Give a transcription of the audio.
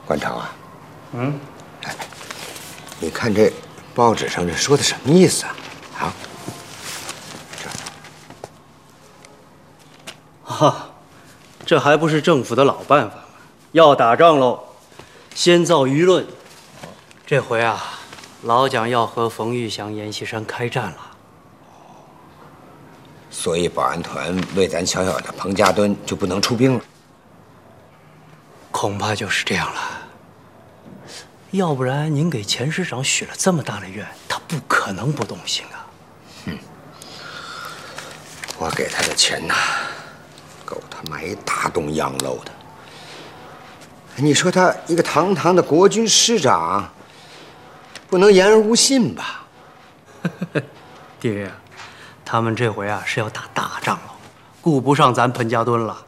关长啊，哎，你看这报纸上这说的什么意思啊？啊？ 哈，这还不是政府的老办法吗？要打仗喽，先造舆论。这回啊，老蒋要和冯玉祥、阎锡山开战了。 所以保安团为咱小小的彭家墩就不能出兵了？ 恐怕就是这样了。要不然您给钱师长许了这么大的愿，他不可能不动心啊。 我给他的钱呐，够他买一大栋洋楼的。你说他一个堂堂的国军师长，不能言而无信吧？ 爹，他们这回啊是要打大仗了，顾不上咱彭家墩了。